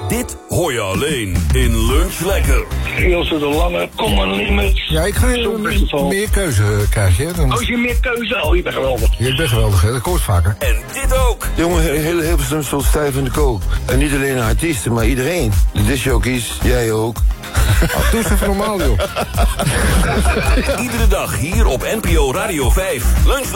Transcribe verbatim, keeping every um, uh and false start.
Dit hoor je alleen in Lunch Lekker. Ilse de Lange, kom maar limit. Ja, ik ga je meer keuze krijgen. Hè? Dan... Als je meer keuze, oh, je bent geweldig. Je bent geweldig, hè? Dat hoort vaker. En dit ook. Jongen, heel Hilversum stond stijf in de kook. En niet alleen de artiesten, maar iedereen. De discjockeys, jij ook. Oh, doe eens even normaal, joh. Iedere dag hier op N P O Radio vijf. Lunch